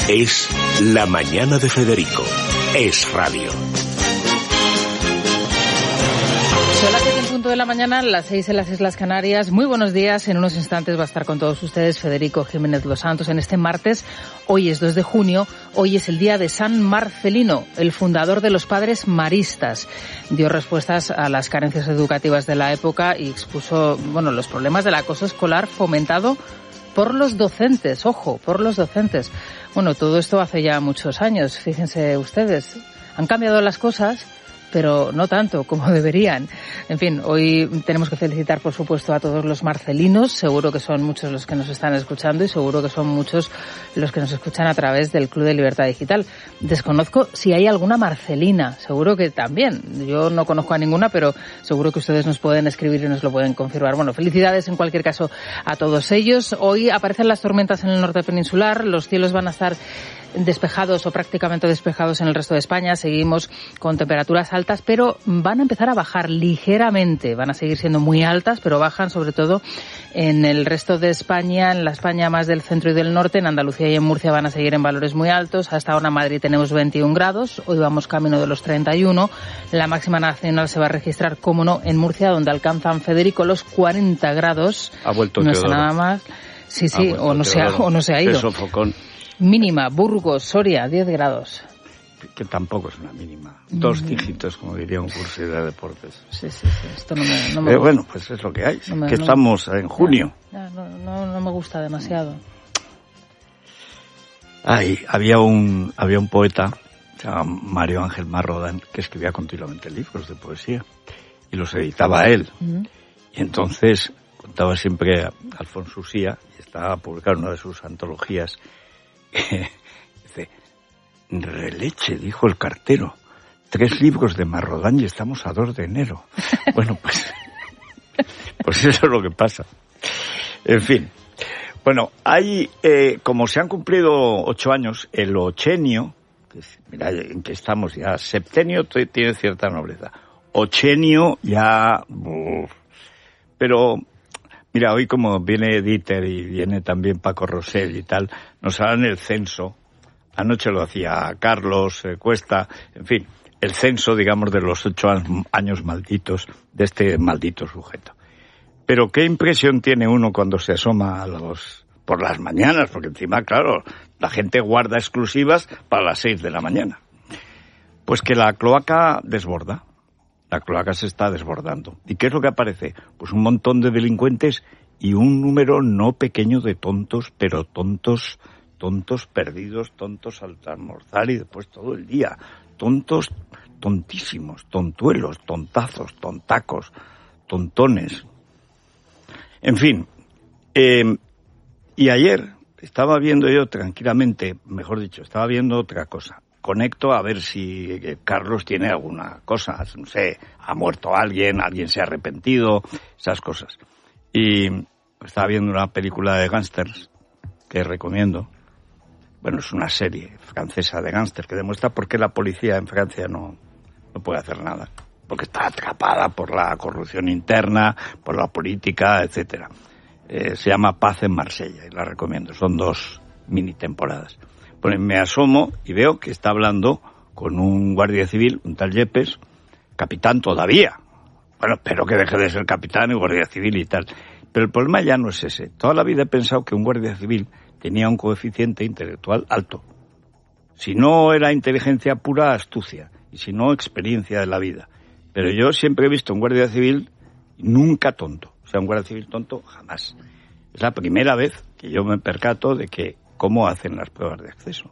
Es La Mañana de Federico. Es radio. Son las 7 en punto de la mañana, las 6 en las Islas Canarias. Muy buenos días. En unos instantes va a estar con todos ustedes Federico Jiménez Los Santos en este martes. Hoy es 2 de junio. Hoy es el día de San Marcelino, el fundador de los padres maristas. Dio respuestas a las carencias educativas de la época y expuso, los problemas del acoso escolar fomentado por los docentes. Ojo, por los docentes. Todo esto hace ya muchos años. Fíjense ustedes, han cambiado las cosas, pero no tanto como deberían. En fin, hoy tenemos que felicitar, por supuesto, a todos los marcelinos. Seguro que son muchos los que nos están escuchando y seguro que son muchos los que nos escuchan a través del Club de Libertad Digital. Desconozco si hay alguna marcelina. Seguro que también. Yo no conozco a ninguna, pero seguro que ustedes nos pueden escribir y nos lo pueden confirmar. Felicidades en cualquier caso a todos ellos. Hoy aparecen las tormentas en el norte peninsular. Los cielos van a estar despejados o prácticamente despejados en el resto de España. Seguimos con temperaturas altas, pero van a empezar a bajar ligeramente. Van a seguir siendo muy altas, pero bajan sobre todo en el resto de España, en la España más del centro y del norte. En Andalucía y en Murcia van a seguir en valores muy altos. Hasta ahora en Madrid tenemos 21 grados. Hoy vamos camino de los 31. La máxima nacional se va a registrar, como no, en Murcia, donde alcanzan, Federico, los 40 grados. Ha vuelto no Teodoro. Es nada más. Sí, o no se ha ido. Qué sofocón. Mínima, Burgos, Soria, 10 grados. Que tampoco es una mínima. 2 dígitos, como diría un curso de deportes. Sí. Esto no me gusta. Pues es lo que hay. Estamos en junio. No me gusta demasiado. Había un poeta, se llama Mario Ángel Marrodán, que escribía continuamente libros de poesía. Y los editaba él. Y entonces contaba siempre a Alfonso Usía, y estaba publicando una de sus antologías. Dice, releche, dijo el cartero, 3 libros de Marrodán y estamos a 2 de enero. Pues eso es lo que pasa. En fin. Hay, como se han cumplido 8 años, el ochenio, mira en que estamos ya, septenio tiene cierta nobleza, ochenio ya, pero... Mira, hoy como viene Dieter y viene también Paco Rosell y tal, nos harán el censo. Anoche lo hacía Carlos Cuesta, en fin, el censo, digamos, de los 8 años malditos de este maldito sujeto. Pero qué impresión tiene uno cuando se asoma por las mañanas, porque encima, claro, la gente guarda exclusivas para las 6 de la mañana. Pues que la cloaca desborda. La cloaca se está desbordando. ¿Y qué es lo que aparece? Pues un montón de delincuentes y un número no pequeño de tontos, pero tontos perdidos, tontos al almorzar y después todo el día. Tontos, tontísimos, tontuelos, tontazos, tontacos, tontones. En fin. Y ayer estaba viendo yo tranquilamente, mejor dicho, estaba viendo otra cosa. Conecto a ver si Carlos tiene alguna cosa, no sé, ha muerto alguien se ha arrepentido, esas cosas. Y estaba viendo una película de gángsters que recomiendo. Es una serie francesa de gángsters que demuestra por qué la policía en Francia no puede hacer nada. Porque está atrapada por la corrupción interna, por la política, etcétera. Se llama Paz en Marsella y la recomiendo. Son 2 mini temporadas. Me asomo y veo que está hablando con un guardia civil, un tal Yepes, capitán todavía. Espero que deje de ser capitán y guardia civil y tal. Pero el problema ya no es ese. Toda la vida he pensado que un guardia civil tenía un coeficiente intelectual alto. Si no era inteligencia pura, astucia. Y si no, experiencia de la vida. Pero yo siempre he visto un guardia civil nunca tonto. O sea, un guardia civil tonto, jamás. Es la primera vez que yo me percato de que cómo hacen las pruebas de acceso.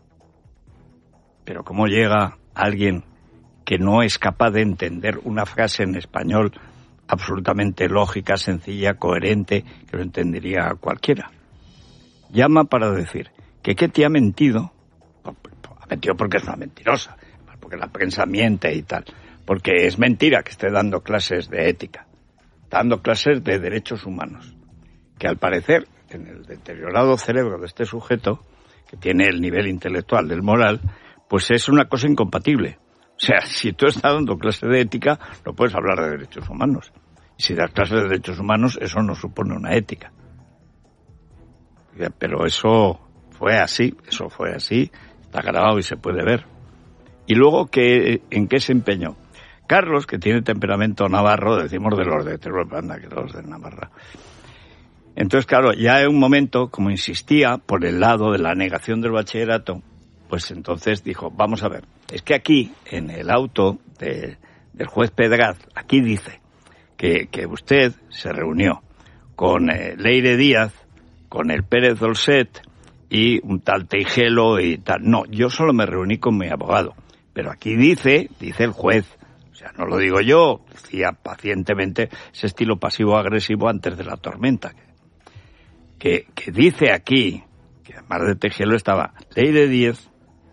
Pero cómo llega alguien que no es capaz de entender una frase en español absolutamente lógica, sencilla, coherente, que lo entendería cualquiera. Llama para decir que te ha mentido. Ha mentido porque es una mentirosa, porque la prensa miente y tal. Porque es mentira que esté dando clases de ética, dando clases de derechos humanos, que al parecer en el deteriorado cerebro de este sujeto, que tiene el nivel intelectual del moral, pues es una cosa incompatible. O sea, si tú estás dando clase de ética, no puedes hablar de derechos humanos. Y si das clase de derechos humanos, eso no supone una ética. Pero eso fue así, eso fue así, está grabado y se puede ver. Y luego, ¿en qué se empeñó? Carlos, que tiene temperamento navarro, decimos de los de Teruel Banda, que los de Navarra. Entonces, claro, ya en un momento, como insistía por el lado de la negación del bachillerato, pues entonces dijo, vamos a ver, es que aquí, en el auto del juez Pedraz, aquí dice que usted se reunió con Leire Díaz, con el Pérez Dolcet y un tal Teijelo y tal. No, yo solo me reuní con mi abogado. Pero aquí dice el juez, o sea, no lo digo yo, decía pacientemente ese estilo pasivo-agresivo antes de la tormenta, que dice aquí, que además de Teijelo estaba Leire Díaz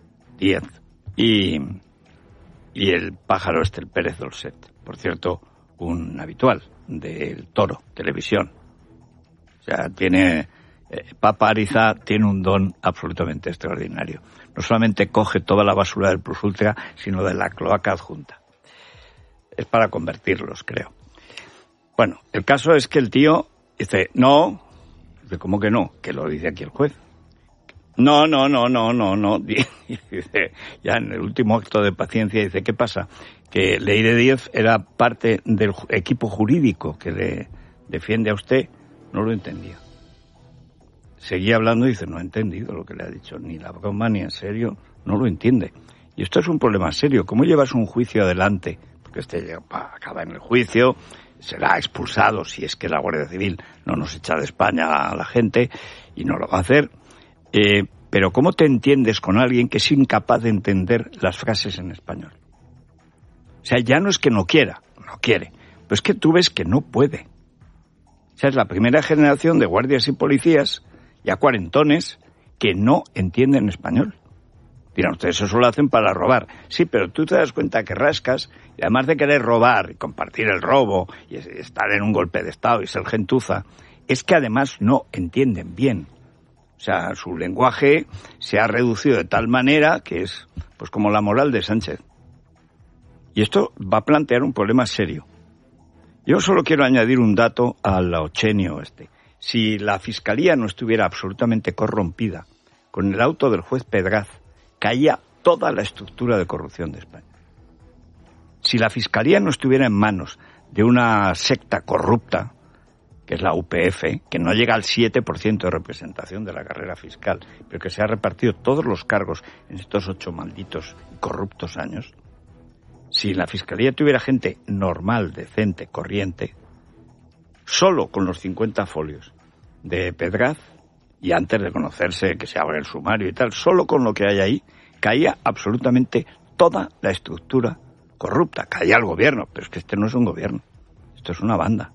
y el pájaro el Pérez Dolcet, por cierto, un habitual del Toro, televisión. O sea, Papa Ariza tiene un don absolutamente extraordinario. No solamente coge toda la basura del Plus Ultra, sino de la cloaca adjunta. Es para convertirlos, creo. Bueno, el caso es que el tío dice, no. Dice, ¿cómo que no? Que lo dice aquí el juez. No. Dice, ya en el último acto de paciencia, dice, ¿qué pasa? Que Leire Díaz era parte del equipo jurídico que le defiende a usted. No lo entendía. Seguía hablando y dice, no ha entendido lo que le ha dicho, ni la broma ni en serio, no lo entiende. Y esto es un problema serio. ¿Cómo llevas un juicio adelante? Porque acaba en el juicio, será expulsado si es que la Guardia Civil no nos echa de España a la gente, y no lo va a hacer. Pero ¿cómo te entiendes con alguien que es incapaz de entender las frases en español? O sea, ya no es que no quiera, no quiere, pero es que tú ves que no puede. O sea, es la primera generación de guardias y policías, ya cuarentones, que no entienden español. Dirán ustedes, eso lo hacen para robar. Sí, pero tú te das cuenta que rascas, y además de querer robar y compartir el robo y estar en un golpe de Estado y ser gentuza, es que además no entienden bien. O sea, su lenguaje se ha reducido de tal manera que es pues como la moral de Sánchez. Y esto va a plantear un problema serio. Yo solo quiero añadir un dato al ochenio este. Si la Fiscalía no estuviera absolutamente corrompida, con el auto del juez Pedraz caía toda la estructura de corrupción de España. Si la Fiscalía no estuviera en manos de una secta corrupta, que es la UPF, que no llega al 7% de representación de la carrera fiscal, pero que se ha repartido todos los cargos en estos 8 malditos y corruptos años, si la Fiscalía tuviera gente normal, decente, corriente, solo con los 50 folios de Pedraz, y antes de conocerse que se abre el sumario y tal, solo con lo que hay ahí, caía absolutamente toda la estructura corrupta. Caía el gobierno, pero es que este no es un gobierno, esto es una banda.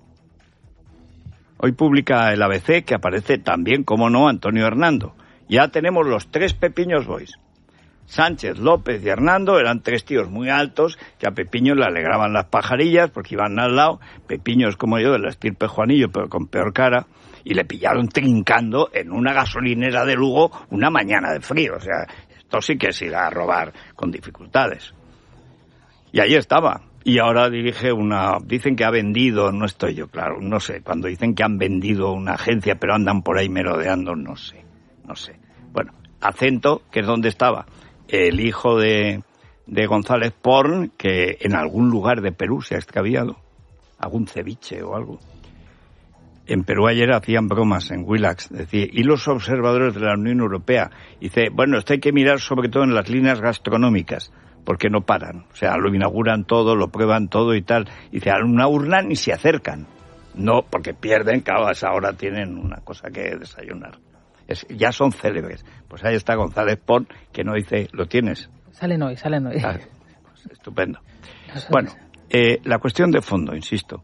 Hoy publica el ABC que aparece también, como no, Antonio Hernando. Ya tenemos los 3 Pepiños Boys. Sánchez, López y Hernando eran 3 tíos muy altos que a Pepiño le alegraban las pajarillas porque iban al lado. Pepiño es como yo, de la estirpe Juanillo, pero con peor cara. Y le pillaron trincando en una gasolinera de Lugo una mañana de frío. O sea, esto sí que es ir a robar con dificultades. Y ahí estaba. Y ahora dirige dicen que ha vendido, no estoy yo claro, no sé. Cuando dicen que han vendido una agencia, pero andan por ahí merodeando, no sé. Bueno, Acento, que es donde estaba el hijo de González Porn, que en algún lugar de Perú se ha extraviado, algún ceviche o algo. En Perú ayer hacían bromas en Willax, decía, y los observadores de la Unión Europea, dice, bueno, esto hay que mirar sobre todo en las líneas gastronómicas, porque no paran, o sea, lo inauguran todo, lo prueban todo y tal, dice, a una urna ni se acercan, no, porque pierden, claro, a esa hora tienen una cosa que desayunar. Ya son célebres. Pues ahí está González Pons, que no dice, ¿lo tienes? Salen hoy. Ah, pues estupendo. Bueno, la cuestión de fondo, insisto.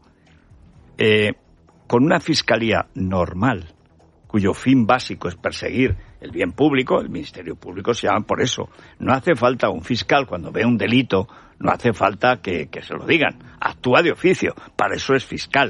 Con una fiscalía normal, cuyo fin básico es perseguir el bien público, el Ministerio Público se llama por eso. No hace falta un fiscal, cuando ve un delito, no hace falta que se lo digan. Actúa de oficio, para eso es fiscal.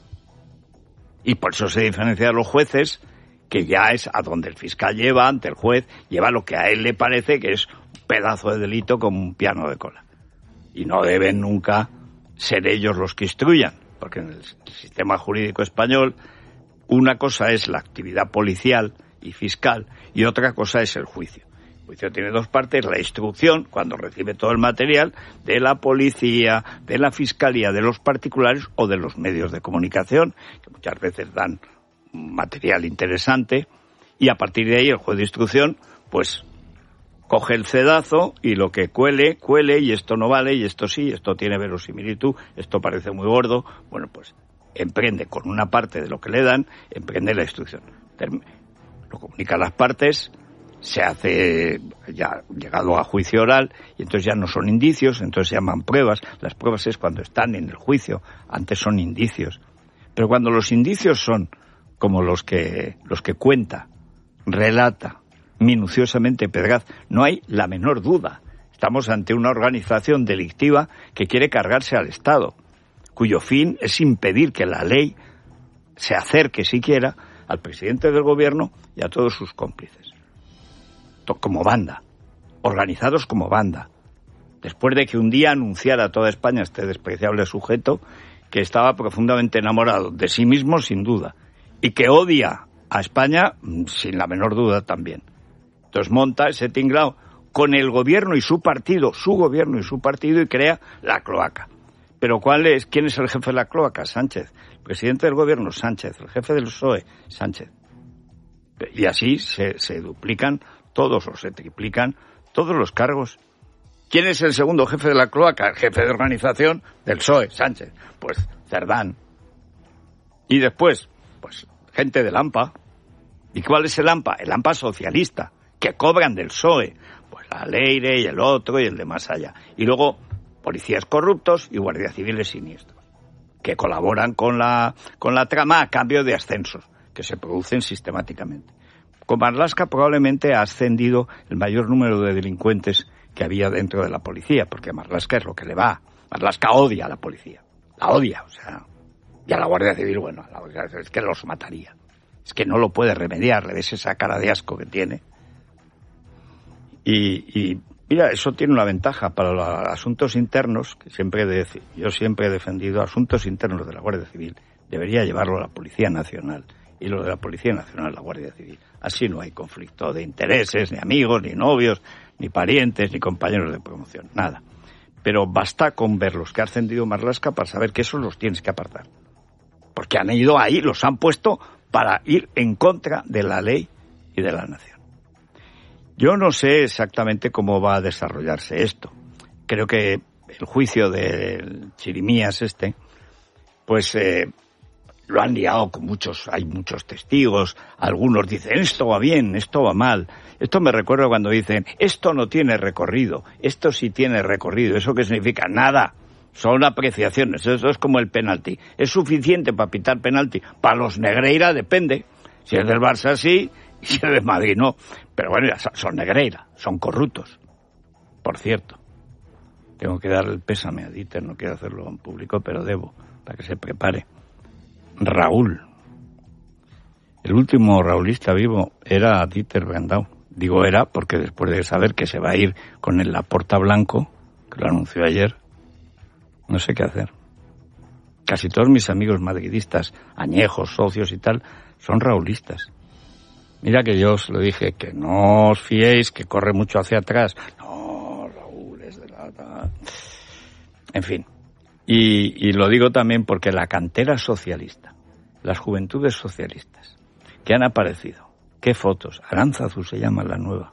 Y por eso se diferencia de los jueces, que ya es a donde el fiscal lleva, ante el juez, lleva lo que a él le parece que es un pedazo de delito como un piano de cola. Y no deben nunca ser ellos los que instruyan, porque en el sistema jurídico español una cosa es la actividad policial y fiscal, y otra cosa es el juicio. El juicio tiene dos partes: la instrucción, cuando recibe todo el material, de la policía, de la fiscalía, de los particulares o de los medios de comunicación, que muchas veces dan material interesante, y a partir de ahí el juez de instrucción, pues, coge el cedazo y lo que cuele, y esto no vale, y esto sí, esto tiene verosimilitud, esto parece muy gordo, bueno, pues emprende con una parte de lo que le dan, emprende la instrucción. Lo comunica a las partes, se hace ya llegado a juicio oral, y entonces ya no son indicios, entonces se llaman pruebas. Las pruebas es cuando están en el juicio, antes son indicios. Pero cuando los indicios son como los que cuenta, relata minuciosamente Pedraz, no hay la menor duda. Estamos ante una organización delictiva que quiere cargarse al Estado, cuyo fin es impedir que la ley se acerque siquiera al presidente del gobierno y a todos sus cómplices. Como banda, organizados como banda. Después de que un día anunciara a toda España este despreciable sujeto que estaba profundamente enamorado de sí mismo, sin duda, y que odia a España, sin la menor duda también. Entonces monta ese tinglao con el gobierno y su partido, y crea la cloaca. Pero ¿quién es el jefe de la cloaca? Sánchez. El presidente del gobierno, Sánchez. El jefe del PSOE, Sánchez. Y así se duplican todos o se triplican todos los cargos. ¿Quién es el segundo jefe de la cloaca? El jefe de organización del PSOE, Sánchez. Pues Cerdán. Y después, pues gente del AMPA. ¿Y cuál es el AMPA? El AMPA socialista, que cobran del PSOE. Pues la Leire y el otro y el de más allá. Y luego policías corruptos y guardias civiles siniestros, que colaboran con la trama a cambio de ascensos, que se producen sistemáticamente. Con Marlaska probablemente ha ascendido el mayor número de delincuentes que había dentro de la policía, porque a Marlaska es lo que le va. Marlaska odia a la policía, la odia, o sea, y a la Guardia Civil, bueno, es que los mataría. Es que no lo puede remediar, le ves esa cara de asco que tiene. Y mira, eso tiene una ventaja para los asuntos internos, que yo siempre he defendido asuntos internos de la Guardia Civil. Debería llevarlo la Policía Nacional, y lo de la Policía Nacional la Guardia Civil. Así no hay conflicto de intereses, ni amigos, ni novios, ni parientes, ni compañeros de promoción, nada. Pero basta con ver los que ha ascendido Marlaska para saber que esos los tienes que apartar. Porque han ido ahí, los han puesto para ir en contra de la ley y de la nación. Yo no sé exactamente cómo va a desarrollarse esto. Creo que el juicio del Chirimías pues lo han liado con hay muchos testigos. Algunos dicen, esto va bien, esto va mal. Esto me recuerda cuando dicen, esto no tiene recorrido, esto sí tiene recorrido. ¿Eso qué significa? Nada. Son apreciaciones. Eso es como el penalti. ¿Es suficiente para pitar penalti? Para los Negreira depende. Si es del Barça sí, y si es del Madrid no. Pero bueno, son Negreira, son corruptos. Por cierto, tengo que darle el pésame a Dieter, no quiero hacerlo en público, pero debo, para que se prepare. Raúl. El último raulista vivo era Dieter Brandau. Digo era porque después de saber que se va a ir con el Laporta blanco, que lo anunció ayer, no sé qué hacer. Casi todos mis amigos madridistas, añejos, socios y tal, son raulistas. Mira que yo os lo dije, que no os fiéis, que corre mucho hacia atrás. No, Raúl es de la... En fin. Y lo digo también porque la cantera socialista, las juventudes socialistas que han aparecido, qué fotos, Aránzazu se llama la nueva.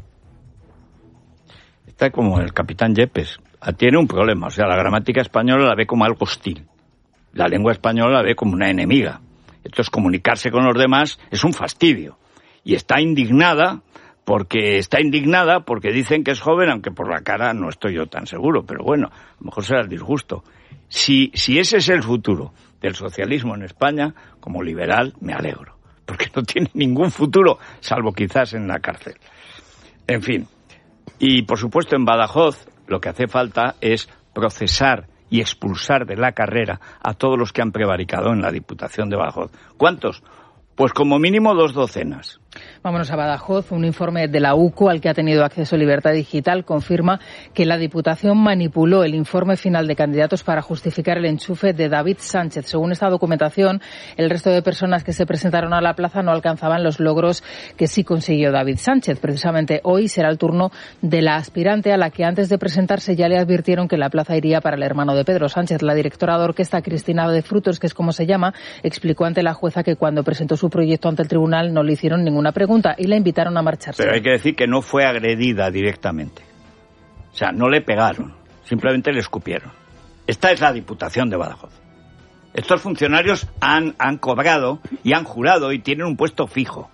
Está como el capitán Yepes, tiene un problema, o sea, la gramática española la ve como algo hostil, la lengua española la ve como una enemiga. Entonces comunicarse con los demás es un fastidio. Y está indignada porque dicen que es joven, aunque por la cara no estoy yo tan seguro, pero bueno, a lo mejor será el disgusto. Si ese es el futuro del socialismo en España, como liberal me alegro, porque no tiene ningún futuro, salvo quizás en la cárcel. En fin, y por supuesto en Badajoz lo que hace falta es procesar y expulsar de la carrera a todos los que han prevaricado en la Diputación de Badajoz. ¿Cuántos? Pues como mínimo 2 docenas. Vámonos a Badajoz. Un informe de la UCO al que ha tenido acceso Libertad Digital confirma que la Diputación manipuló el informe final de candidatos para justificar el enchufe de David Sánchez. Según esta documentación, el resto de personas que se presentaron a la plaza no alcanzaban los logros que sí consiguió David Sánchez. Precisamente hoy será el turno de la aspirante a la que antes de presentarse ya le advirtieron que la plaza iría para el hermano de Pedro Sánchez. La directora de orquesta, Cristina de Frutos, que es como se llama, explicó ante la jueza que cuando presentó su proyecto ante el tribunal no le hicieron ninguna pregunta y la invitaron a marcharse. Pero hay que decir que no fue agredida directamente. O sea, no le pegaron, simplemente le escupieron. Esta es la Diputación de Badajoz. Estos funcionarios han cobrado y han jurado y tienen un puesto fijo.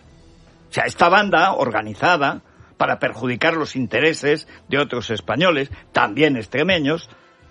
O sea, esta banda organizada para perjudicar los intereses de otros españoles, también extremeños,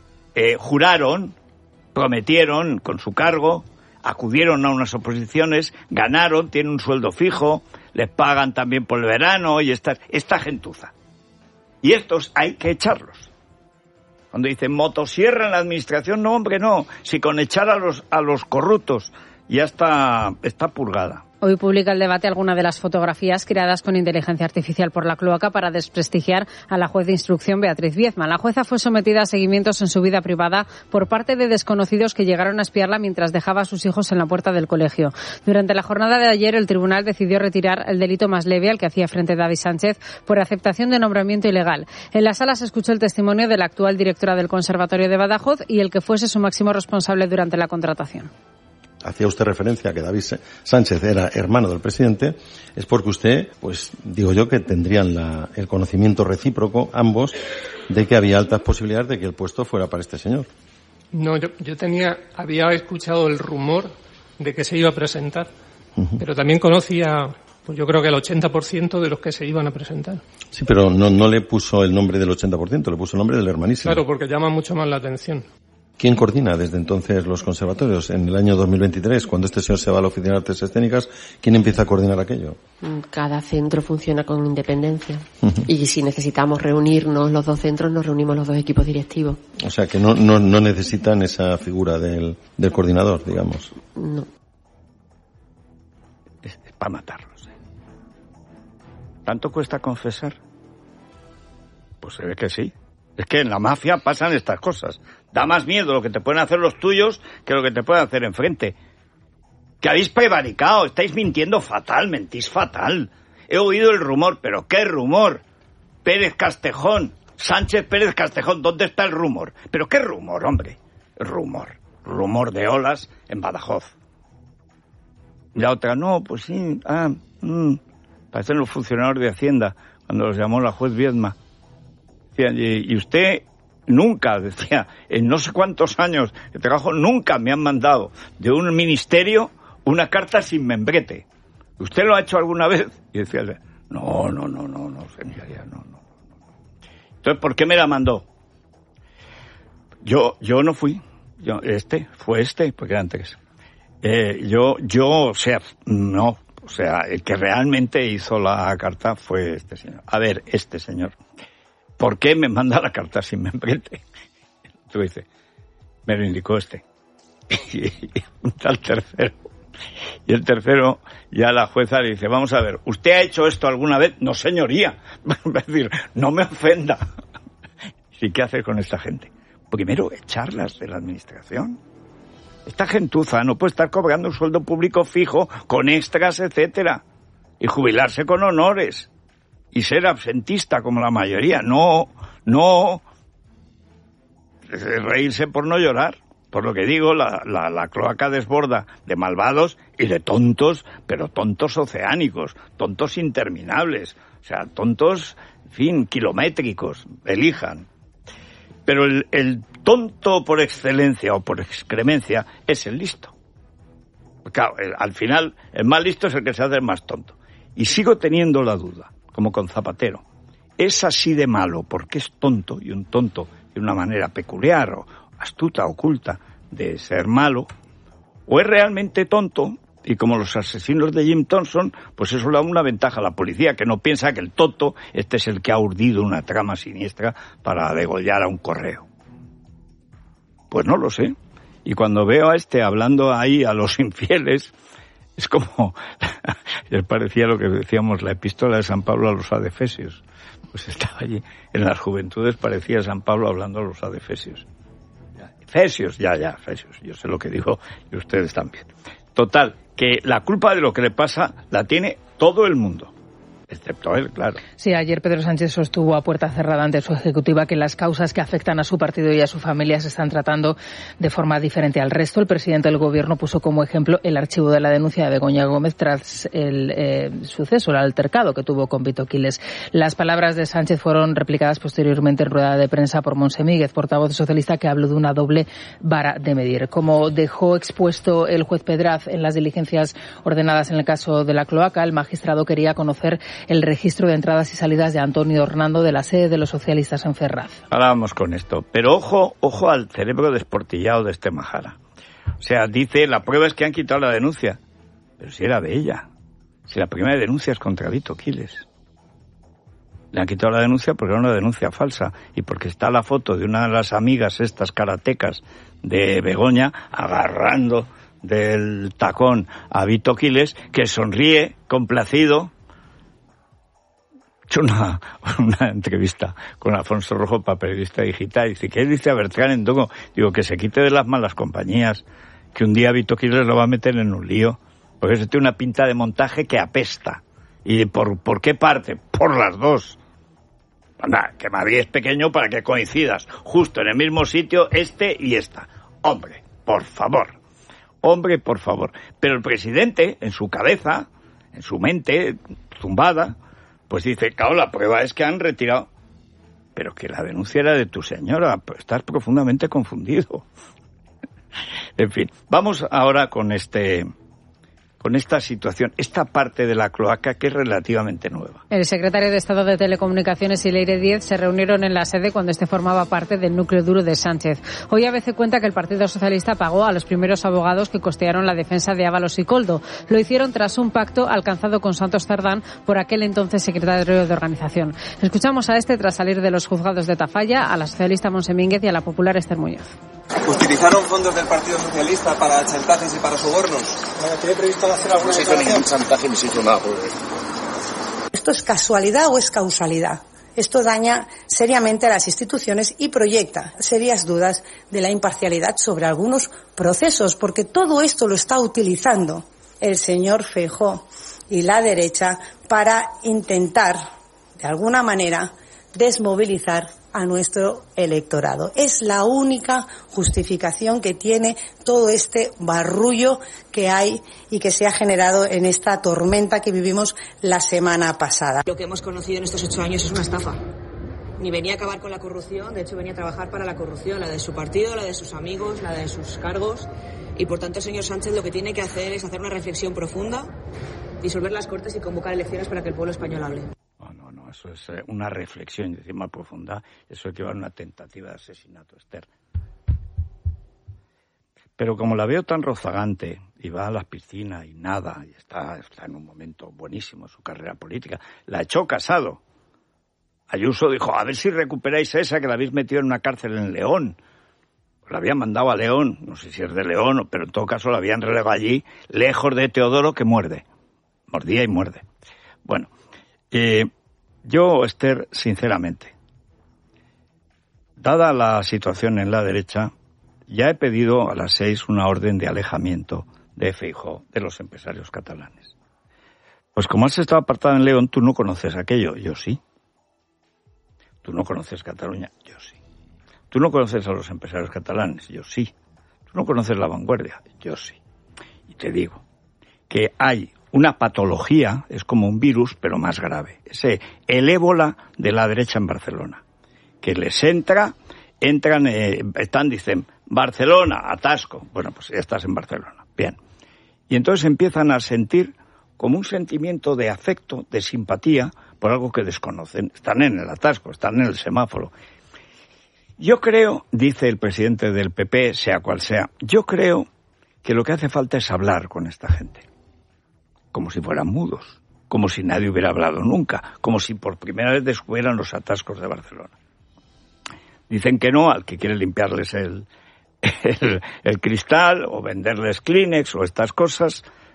juraron, prometieron con su cargo, acudieron a unas oposiciones, ganaron, tienen un sueldo fijo, les pagan también por el verano y esta gentuza. Y estos hay que echarlos. Cuando dicen motosierra en la administración, no, hombre, no. Si con echar a los corruptos ya está purgada. Hoy publica El Debate alguna de las fotografías creadas con inteligencia artificial por la cloaca para desprestigiar a la juez de instrucción Beatriz Viezma. La jueza fue sometida a seguimientos en su vida privada por parte de desconocidos que llegaron a espiarla mientras dejaba a sus hijos en la puerta del colegio. Durante la jornada de ayer, el tribunal decidió retirar el delito más leve al que hacía frente David Sánchez por aceptación de nombramiento ilegal. En la sala se escuchó el testimonio de la actual directora del Conservatorio de Badajoz y el que fuese su máximo responsable durante la contratación. Hacía usted referencia a que David Sánchez era hermano del presidente, es porque usted, pues digo yo que tendrían el conocimiento recíproco, ambos, de que había altas posibilidades de que el puesto fuera para este señor. No, yo había escuchado el rumor de que se iba a presentar, pero también conocía, pues yo creo que el 80% de los que se iban a presentar. Sí, pero no le puso el nombre del 80%, le puso el nombre del hermanísimo. Claro, porque llama mucho más la atención. ¿Quién coordina desde entonces los conservatorios? En el año 2023, cuando este señor se va a la Oficina de Artes Escénicas, ¿quién empieza a coordinar aquello? Cada centro funciona con independencia. Y si necesitamos reunirnos los dos centros, nos reunimos los dos equipos directivos. O sea, que no necesitan esa figura del coordinador, digamos. No. Es para matarlos. ¿Tanto cuesta confesar? Pues se ve que sí. Es que en la mafia pasan estas cosas. Da más miedo lo que te pueden hacer los tuyos que lo que te pueden hacer enfrente. Que habéis prevaricado, estáis mintiendo fatal, mentís fatal. He oído el rumor, pero ¿qué rumor? Pérez Castejón, Sánchez Pérez Castejón, ¿dónde está el rumor? ¿Pero qué rumor, hombre? Rumor de olas en Badajoz. Y la otra, no, pues sí, parecen los funcionarios de Hacienda, cuando los llamó la juez Viezma. Y usted nunca, decía, en no sé cuántos años de trabajo, nunca me han mandado de un ministerio una carta sin membrete. ¿Usted lo ha hecho alguna vez? Y decía, no, señoría, no. Entonces, ¿por qué me la mandó? Yo no fui. Porque eran tres. El que realmente hizo la carta fue este señor. A ver, este señor. ¿Por qué me manda la carta sin membrete? Tú dices, me lo indicó este. Y un tal tercero. Y el tercero, ya la jueza le dice, vamos a ver, ¿usted ha hecho esto alguna vez? No, señoría. Es decir, no me ofenda. ¿Sí qué hacer con esta gente? Primero, echarlas de la administración. Esta gentuza no puede estar cobrando un sueldo público fijo con extras, etcétera, y jubilarse con honores. Y ser absentista como la mayoría, no reírse por no llorar. Por lo que digo, la cloaca desborda de malvados y de tontos, pero tontos oceánicos, tontos interminables, o sea, tontos, en fin, kilométricos, elijan. Pero el tonto por excelencia o por excremencia es el listo. Claro, al final, el más listo es el que se hace el más tonto. Y sigo teniendo la duda, como con Zapatero, ¿es así de malo porque es tonto, y un tonto de una manera peculiar o astuta, oculta, de ser malo, o es realmente tonto, y como los asesinos de Jim Thompson, pues eso le da una ventaja a la policía, que no piensa que el tonto, este es el que ha urdido una trama siniestra para degollar a un correo? Pues no lo sé. Y cuando veo a este hablando ahí a los infieles, Es como, les parecía lo que decíamos, la epístola de San Pablo a los adefesios. Pues estaba allí, en las juventudes parecía San Pablo hablando a los adefesios. Efesios, Efesios, yo sé lo que dijo y ustedes también. Total, que la culpa de lo que le pasa la tiene todo el mundo. Excepto él, claro. Sí, ayer Pedro Sánchez sostuvo a puerta cerrada ante su ejecutiva que las causas que afectan a su partido y a su familia se están tratando de forma diferente al resto. El presidente del Gobierno puso como ejemplo el archivo de la denuncia de Begoña Gómez tras el suceso, el altercado que tuvo con Vito Quiles. Las palabras de Sánchez fueron replicadas posteriormente en rueda de prensa por Montse Míguez, portavoz socialista, que habló de una doble vara de medir. Como dejó expuesto el juez Pedraz en las diligencias ordenadas en el caso de la cloaca, el magistrado quería conocer el registro de entradas y salidas de Antonio Hernando de la sede de los socialistas en Ferraz. Ahora vamos con esto. Pero ojo al cerebro desportillado de este Majara. O sea, dice, la prueba es que han quitado la denuncia. Pero si era de ella. Si la primera denuncia es contra Vito Quiles. Le han quitado la denuncia porque era una denuncia falsa. Y porque está la foto de una de las amigas estas karatecas de Begoña agarrando del tacón a Vito Quiles, que sonríe complacido. He hecho una entrevista con Alfonso Rojo para Periodista Digital. Dice, ¿qué dice a Bertrán Endongo? Digo, que se quite de las malas compañías, que un día Vito Quiles lo va a meter en un lío, porque eso tiene una pinta de montaje que apesta. ¿Y por qué parte? Por las dos. Anda, que Madrid es pequeño para que coincidas justo en el mismo sitio este y esta. Hombre, por favor. Pero el presidente, en su cabeza, en su mente zumbada, pues dice, claro, la prueba es que han retirado. Pero que la denuncia era de tu señora, pues estás profundamente confundido. En fin, vamos ahora con esta situación, esta parte de la cloaca que es relativamente nueva. El secretario de Estado de Telecomunicaciones y Leire Díez se reunieron en la sede cuando este formaba parte del núcleo duro de Sánchez. Hoy ABC cuenta que el Partido Socialista pagó a los primeros abogados que costearon la defensa de Ábalos y Koldo. Lo hicieron tras un pacto alcanzado con Santos Cerdán, por aquel entonces secretario de Organización. Escuchamos a este tras salir de los juzgados de Tafalla, a la socialista Montse Míguez y a la popular Esther Muñoz. ¿Utilizaron fondos del Partido Socialista para chantajes y para sobornos? ¿Tiene previsto hacer alguna declaración? No se hizo ningún chantaje ni se hizo nada. ¿Esto es casualidad o es causalidad? Esto daña seriamente a las instituciones y proyecta serias dudas de la imparcialidad sobre algunos procesos, porque todo esto lo está utilizando el señor Feijóo y la derecha para intentar, de alguna manera, desmovilizar a nuestro electorado. Es la única justificación que tiene todo este barullo que hay y que se ha generado en esta tormenta que vivimos la semana pasada. Lo que hemos conocido en estos 8 años es una estafa. Ni venía a acabar con la corrupción, de hecho venía a trabajar para la corrupción, la de su partido, la de sus amigos, la de sus cargos. Y por tanto, señor Sánchez, lo que tiene que hacer es hacer una reflexión profunda, disolver las Cortes y convocar elecciones para que el pueblo español hable. No, eso es una reflexión y encima profunda, eso equivale a una tentativa de asesinato, Esther. Pero como la veo tan rozagante y va a las piscinas y nada, y está en un momento buenísimo en su carrera política, la echó Casado. Ayuso dijo, a ver si recuperáis esa que la habéis metido en una cárcel en León. La habían mandado a León, no sé si es de León, pero en todo caso la habían relegado allí, lejos de Teodoro, que muerde. Mordía y muerde. Bueno, yo, Esther, sinceramente, dada la situación en la derecha, ya he pedido a las 6 una orden de alejamiento de Feijóo de los empresarios catalanes. Pues como has estado apartada en León, tú no conoces aquello, yo sí. Tú no conoces Cataluña, yo sí. Tú no conoces a los empresarios catalanes, yo sí. Tú no conoces La Vanguardia, yo sí. Y te digo que hay una patología, es como un virus, pero más grave. Es el ébola de la derecha en Barcelona. Que les dicen, Barcelona, atasco. Bueno, pues ya estás en Barcelona. Bien. Y entonces empiezan a sentir como un sentimiento de afecto, de simpatía, por algo que desconocen. Están en el atasco, están en el semáforo. Yo creo, dice el presidente del PP, sea cual sea, yo creo que lo que hace falta es hablar con esta gente. Como si fueran mudos, como si nadie hubiera hablado nunca, como si por primera vez descubrieran los atascos de Barcelona. Dicen que no al que quiere limpiarles el cristal o venderles Kleenex o estas cosas,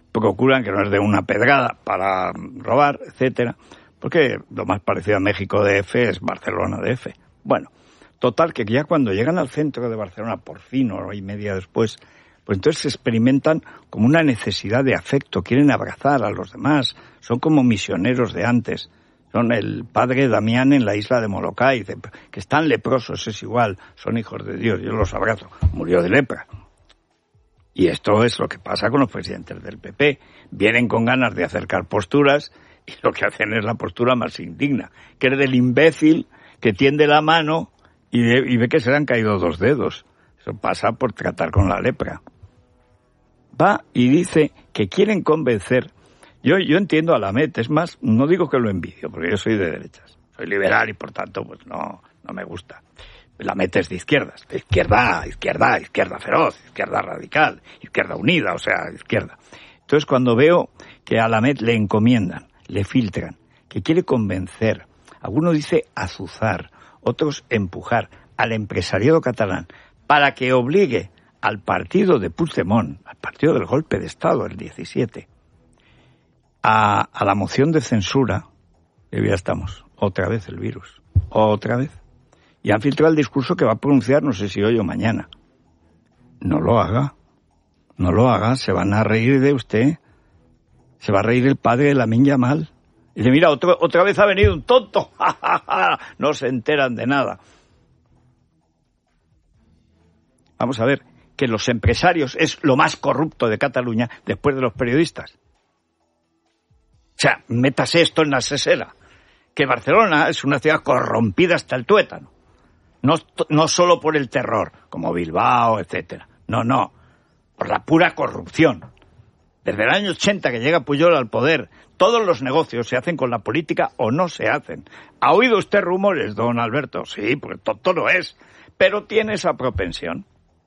procuran que no les den una pedrada para robar, etcétera, porque lo más parecido a México DF es Barcelona DF. Bueno, total, que ya cuando llegan al centro de Barcelona, por fin, hora y media después, pues entonces experimentan como una necesidad de afecto, quieren abrazar a los demás, son como misioneros de antes. Son el padre Damián en la isla de Molokai, que están leprosos, es igual, son hijos de Dios, yo los abrazo, murió de lepra. Y esto es lo que pasa con los presidentes del PP, vienen con ganas de acercar posturas y lo que hacen es la postura más indigna, que es del imbécil que tiende la mano y ve que se le han caído 2 dedos. Eso pasa por tratar con la lepra. Va y dice que quieren convencer. Yo entiendo a Lamet, es más, no digo que lo envidio, porque yo soy de derechas. Soy liberal y por tanto pues no me gusta. Lamet es de izquierdas, de izquierda feroz, izquierda radical, izquierda unida, o sea, izquierda. Entonces cuando veo que a Lamet le encomiendan, le filtran, que quiere convencer, alguno dice azuzar, otros empujar al empresariado catalán para que obligue al partido de Puigdemont, al partido del golpe de Estado, el 17, a la moción de censura, y ya estamos, otra vez el virus, otra vez. Y han filtrado el discurso que va a pronunciar, no sé si hoy o mañana. No lo haga, se van a reír de usted, se va a reír el padre de Lamine Yamal. Y dice, mira, otra vez ha venido un tonto, no se enteran de nada. Vamos a ver, que los empresarios es lo más corrupto de Cataluña después de los periodistas. O sea, métase esto en la sesera, que Barcelona es una ciudad corrompida hasta el tuétano. No solo por el terror, como Bilbao, etcétera. No, por la pura corrupción. Desde el año 80 que llega Pujol al poder, todos los negocios se hacen con la política o no se hacen. ¿Ha oído usted rumores, don Alberto? Sí, porque tonto no es, pero tiene esa propensión.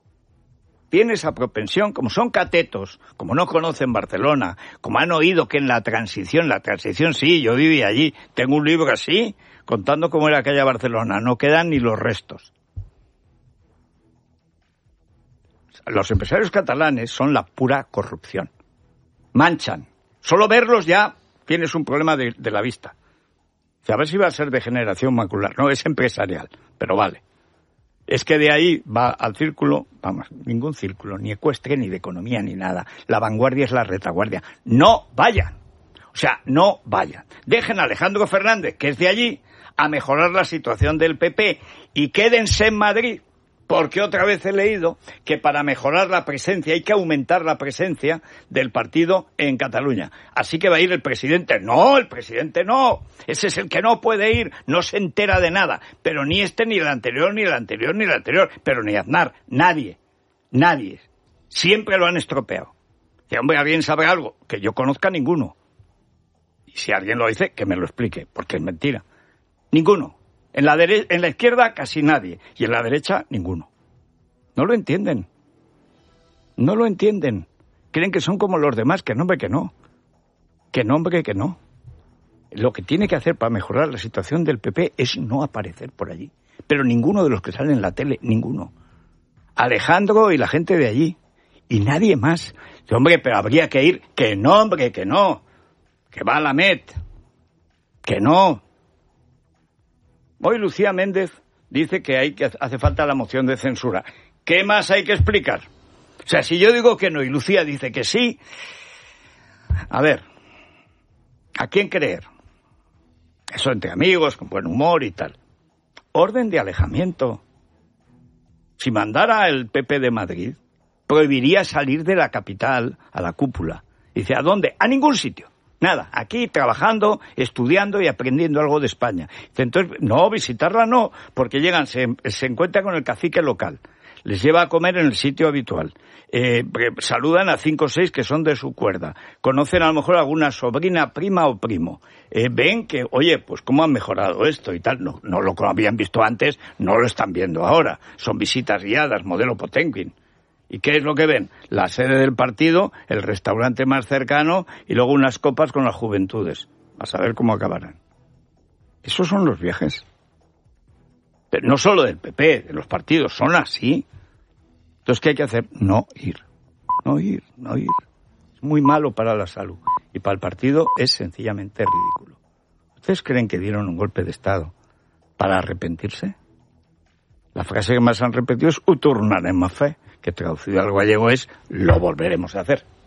Como son catetos, como no conocen Barcelona, como han oído que en la transición sí, yo viví allí, tengo un libro así, contando cómo era aquella Barcelona, no quedan ni los restos. Los empresarios catalanes son la pura corrupción. Manchan. Solo verlos ya tienes un problema de la vista. A ver si va a ser degeneración macular. No, es empresarial, pero vale. Es que de ahí va al círculo, vamos, ningún círculo, ni ecuestre, ni de economía, ni nada. La vanguardia es la retaguardia. No vayan. O sea, no vayan. Dejen a Alejandro Fernández, que es de allí, a mejorar la situación del PP y quédense en Madrid. Porque otra vez he leído que para mejorar la presencia hay que aumentar la presencia del partido en Cataluña. Así que va a ir el presidente. No, el presidente no. Ese es el que no puede ir. No se entera de nada. Pero ni este, ni el anterior, ni el anterior, ni el anterior. Pero ni Aznar. Nadie. Siempre lo han estropeado. Si hombre, alguien sabe algo, que yo conozca ninguno. Y si alguien lo dice, que me lo explique, porque es mentira. Ninguno. En la izquierda casi nadie, y en la derecha ninguno. No lo entienden. Creen que son como los demás, que no. Lo que tiene que hacer para mejorar la situación del PP es no aparecer por allí. Pero ninguno de los que salen en la tele, ninguno. Alejandro y la gente de allí. Y nadie más. Hombre, pero habría que ir. Que no. Que va a la Met. Que no. Hoy Lucía Méndez dice que hace falta la moción de censura. ¿Qué más hay que explicar? O sea, si yo digo que no y Lucía dice que sí, a ver, ¿a quién creer? Eso entre amigos, con buen humor y tal. Orden de alejamiento. Si mandara el PP de Madrid, prohibiría salir de la capital a la cúpula. Dice, ¿a dónde? A ningún sitio. Nada, aquí trabajando, estudiando y aprendiendo algo de España. Entonces, no, visitarla no, porque llegan, se encuentran con el cacique local, les lleva a comer en el sitio habitual, saludan a 5 o 6 que son de su cuerda, conocen a lo mejor a alguna sobrina, prima o primo, ven que, oye, pues cómo han mejorado esto y tal, no lo habían visto antes, no lo están viendo ahora, son visitas guiadas, modelo Potemkin. ¿Y qué es lo que ven? La sede del partido, el restaurante más cercano y luego unas copas con las juventudes. A saber cómo acabarán. Esos son los viajes. Pero no solo del PP, de los partidos, son así. Entonces, ¿qué hay que hacer? No ir. Es muy malo para la salud y para el partido es sencillamente ridículo. ¿Ustedes creen que dieron un golpe de Estado para arrepentirse? La frase que más han repetido es "ho tornarem a fer", que traducido al gallego es "lo volveremos a hacer".